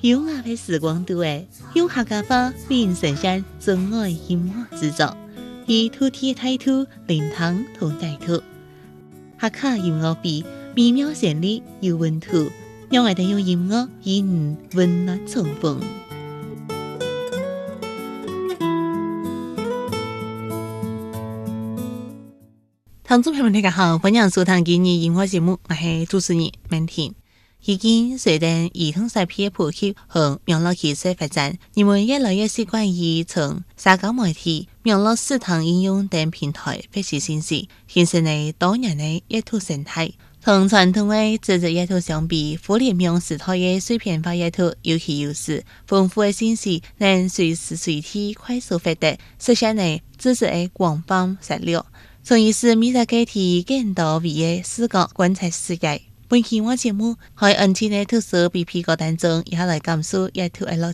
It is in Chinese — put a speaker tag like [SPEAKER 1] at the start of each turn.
[SPEAKER 1] 优雅的时光度诶，用客家话为人呈现真爱音乐制作，以土地态度灵堂同在土，客家音乐比美妙旋律有温度，让我哋用音乐与你温暖重逢。听众朋友们，大家好，欢迎收听今日音乐节目，我是主持人曼婷。已经随着儿童视频的普及和网络技术发展，人们越来越习惯于从社交媒体、网络视堂应用等平台获取信息，形成了多元的阅读生态。同传统的纸质阅读相比，互联网时代的碎片化阅读有其优势，丰富的信息能随时随地快速获得，实现了知识的广泛涉猎，从而使每个个体更多维的视角观察世界。本期我节目喺安全的特色 BP 歌单中，以下来感受阅读的乐